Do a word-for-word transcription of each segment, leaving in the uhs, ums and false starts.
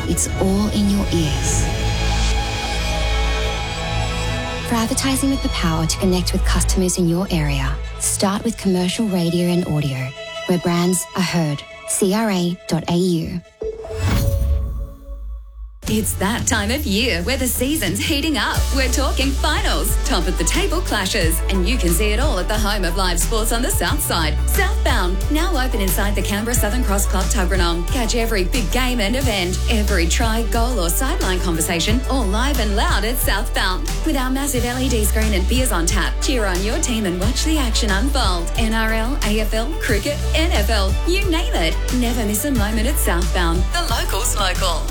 it's all in your ears. For advertising with the power to connect with customers in your area, start with commercial radio and audio, where brands are heard. C R A dot A U. It's that time of year where the season's heating up. We're talking finals, top of the table clashes, and you can see it all at the home of live sports on the south side. Southbound, now open inside the Canberra Southern Cross Club Tuggeranong. Catch every big game and event, every try, goal or sideline conversation, all live and loud at Southbound. With our massive L E D screen and beers on tap, cheer on your team and watch the action unfold. N R L, A F L, cricket, N F L, you name it. Never miss a moment at Southbound. The locals local.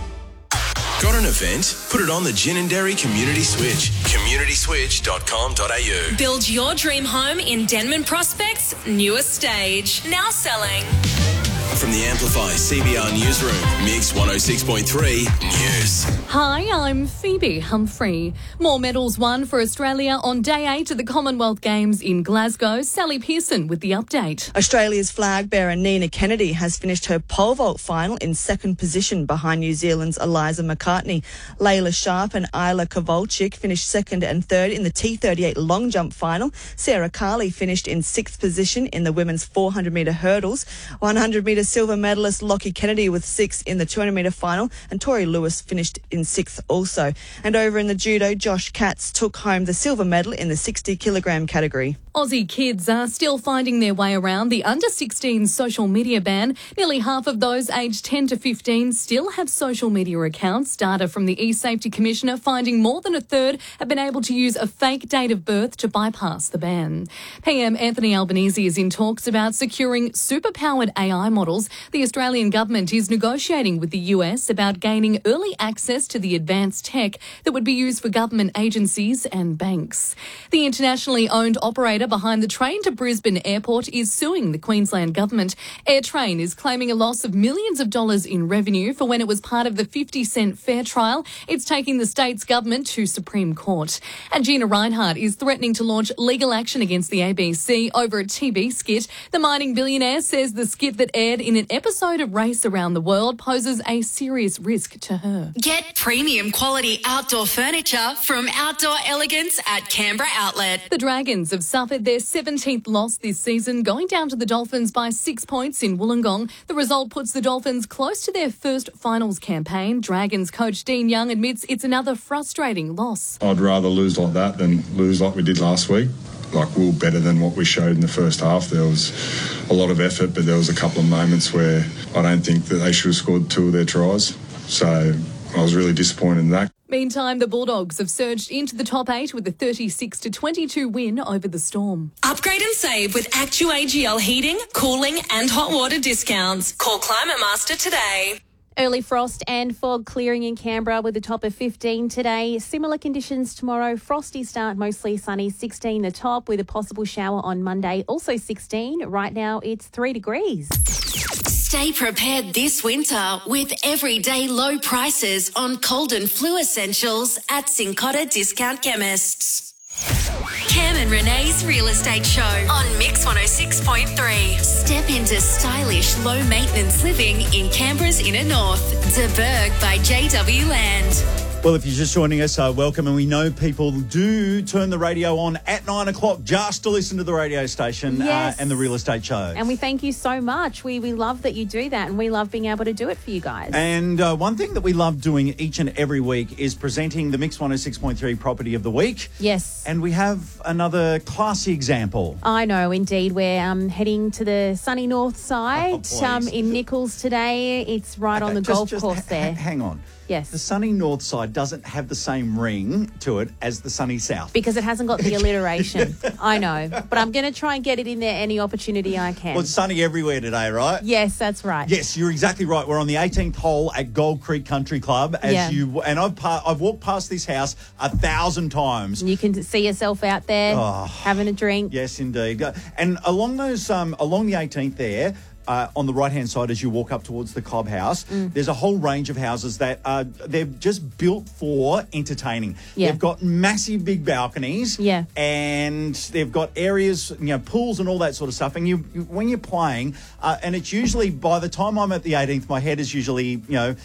Got an event? Put it on the Gin and Dairy Community Switch. community switch dot com dot a u. Build your dream home in Denman Prospect's newest stage. Now selling. From the Amplify C B R Newsroom, Mix one oh six point three News. Hi, I'm Phoebe Humphrey. More medals won for Australia on day eight of the Commonwealth Games in Glasgow. Sally Pearson with the update. Australia's flag bearer Nina Kennedy has finished her pole vault final in second position behind New Zealand's Eliza McCartney. Layla Sharp and Isla Kowalczyk finished second and third in the T thirty-eight long jump final. Sarah Carley finished in sixth position in the women's four hundred metre hurdles. one hundred metre silver medalist Lockie Kennedy with six in the two hundred metre final, and Tori Lewis finished in sixth also. And over in the judo, Josh Katz took home the silver medal in the sixty kilogram category. Aussie kids are still finding their way around the under sixteen social media ban. Nearly half of those aged ten to fifteen still have social media accounts. Data from the eSafety Commissioner finding more than a third have been able to use a fake date of birth to bypass the ban. P M Anthony Albanese is in talks about securing superpowered A I models. The Australian government is negotiating with the U S about gaining early access to the advanced tech that would be used for government agencies and banks. The internationally owned operator behind the train to Brisbane Airport is suing the Queensland government. AirTrain is claiming a loss of millions of dollars in revenue for when it was part of the fifty cent fare trial. It's taking the state's government to Supreme Court. And Gina Rinehart is threatening to launch legal action against the A B C over a T V skit. The mining billionaire says the skit that aired in an episode of Race Around the World poses a serious risk to her. Get premium quality outdoor furniture from Outdoor Elegance at Canberra Outlet. The Dragons have suffered their seventeenth loss this season, going down to the Dolphins by six points in Wollongong. The result puts the Dolphins close to their first finals campaign. Dragons coach Dean Young admits it's another frustrating loss. I'd rather lose like that than lose like we did last week. Like, we were better than what we showed in the first half. There was a lot of effort, but there was a couple of moments where I don't think that they should have scored two of their tries. So I was really disappointed in that. Meantime, the Bulldogs have surged into the top eight with a thirty-six to twenty-two win over the Storm. Upgrade and save with Actu A G L heating, cooling and hot water discounts. Call Climate Master today. Early frost and fog clearing in Canberra with a top of fifteen today. Similar conditions tomorrow. Frosty start, mostly sunny, sixteen the top with a possible shower on Monday. Also sixteen. Right now it's three degrees. Stay prepared this winter with everyday low prices on cold and flu essentials at Cincotta Discount Chemists. Cam and Renee's Real Estate Show on Mix one oh six point three. Step into stylish, low-maintenance living in Canberra's inner north. De Burgh by J W Land. Well, if you're just joining us, uh, welcome. And we know people do turn the radio on at nine o'clock just to listen to the radio station Yes. uh, and the real estate show. And we thank you so much. We we love that you do that, and we love being able to do it for you guys. And uh, one thing that we love doing each and every week is presenting the Mix one oh six point three Property of the Week. Yes. And we have another classy example. I know, indeed. We're um, heading to the sunny north side Oh, um, in Nichols today. It's right on the Just- golf just course ha- there. Hang on. Yes. The sunny north side doesn't have the same ring to it as the sunny south. Because it hasn't got the alliteration. I know. But I'm going to try and get it in there any opportunity I can. Well, it's sunny everywhere today, right? Yes, that's right. Yes, you're exactly right. We're on the eighteenth hole at Gold Creek Country Club. As Yeah. you and I've pa- I've walked past this house a thousand times. And you can see yourself out there Oh. having a drink. Yes, indeed. And along those, um, along the eighteenth there. Uh, on the right-hand side, as you walk up towards the Cobb House, Mm. there's a whole range of houses that uh, they're just built for entertaining. Yeah. They've got massive big balconies, Yeah. and they've got areas, you know, pools and all that sort of stuff. And you, you when you're playing, uh, and it's usually by the time I'm at the eighteenth, my head is usually, you know,